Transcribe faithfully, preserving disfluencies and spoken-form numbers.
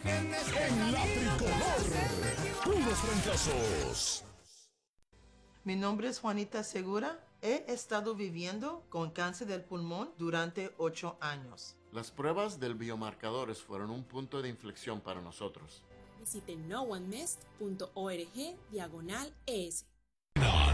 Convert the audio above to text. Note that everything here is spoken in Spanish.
En la tricolor, puros fracasos. Mi nombre es Juanita Segura. He estado viviendo con cáncer del pulmón durante ocho años. Las pruebas del biomarcadores fueron un punto de inflexión para nosotros. Visite no one missed punto org diagonal es.